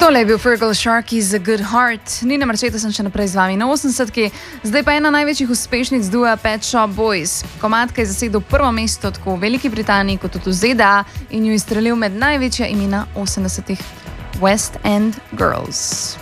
Tole je bil Fergal Sharkey z Good Heart. Nina Marčeta sem še naprej z vami na 80-ki. Zdaj pa ena največjih uspešnic dua Pet Shop Boys. Komadka je zasedel prvo mesto tako v Veliki Britaniji kot tudi v ZDA in jo izstrelil med največja imena 80-ih. West End Girls.